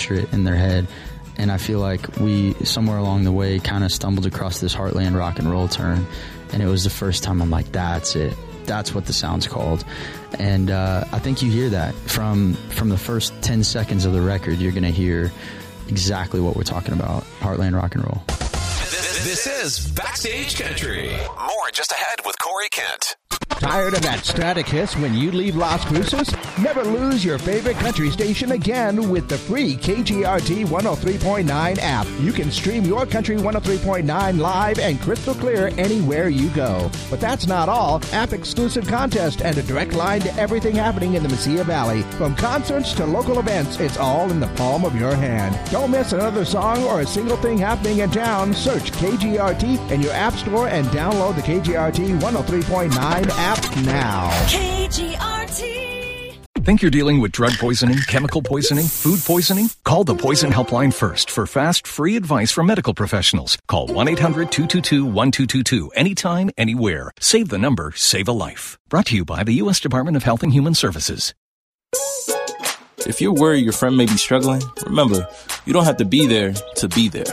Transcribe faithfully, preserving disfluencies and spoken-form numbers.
picture it in their head. And I feel like we, somewhere along the way, kind of stumbled across this Heartland rock and roll term. And it was the first time I'm like, that's it. That's what the sound's called. And uh, I think you hear that. From, from the first ten seconds of the record, you're going to hear exactly what we're talking about, Heartland rock and roll. This is Backstage Country. More just ahead with Corey Kent. Tired of that static hiss when you leave Las Cruces? Never lose your favorite country station again with the free K G R T one oh three point nine app. You can stream your Country one oh three point nine live and crystal clear anywhere you go. But that's not all. App-exclusive contest and a direct line to everything happening in the Mesilla Valley. From concerts to local events, it's all in the palm of your hand. Don't miss another song or a single thing happening in town. Search K G R T in your app store and download the K G R T one oh three point nine app now. K G R T. Think you're dealing with drug poisoning, chemical poisoning, food poisoning? Call the Poison Helpline first for fast, free advice from medical professionals. Call one eight hundred two two two one two two two anytime, anywhere. Save the number, save a life. Brought to you by the U S Department of Health and Human Services. If you're worried your friend may be struggling, remember, you don't have to be there to be there.